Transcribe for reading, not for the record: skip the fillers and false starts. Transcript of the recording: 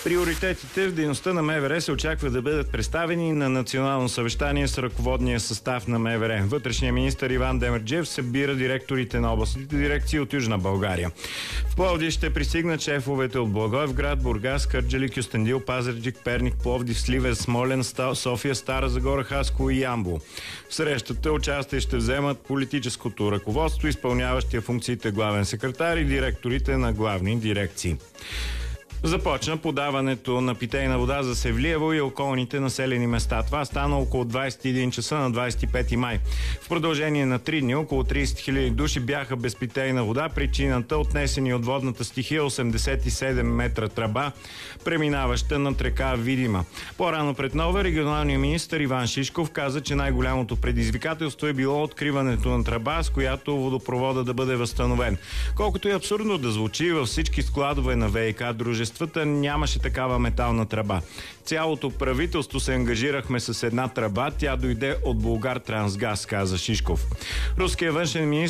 Приоритетите в дейността на МВР се очаква да бъдат представени на национално съвещание с ръководния състав на МВР. Вътрешният министър Иван Демерджиев събира директорите на областните дирекции от Южна България. В Пловдив ще пристигнат шефовете от Благоевград, Бургас, Кърджали, Кюстендил, Пазарджик, Перник, Пловдив, Сливен, Смолян, София, Стара Загора, Хасково и Ямбол. В срещата участие ще вземат политическото ръководство, изпълняващия функциите главен секретар и директорите на главни дирекции. Започна подаването на питейна вода за Севлиево и околните населени места. Това стана около 21 часа на 25 май. В продължение на 3 дни около 30 000 души бяха без питейна вода. Причината отнесени от водната стихия 87 метра тръба, преминаваща над река Видима. По-рано пред нова регионалният министър Иван Шишков каза, че най-голямото предизвикателство е било откриването на тръба, с която водопровода да бъде възстановен. Колкото и абсурдно да звучи, във всички складове на ВиК дружествата нямаше такава метална тръба. Цялото правителство се ангажирахме с една тръба, тя дойде от Булгартрансгаз, каза Шишков. Руският външен министър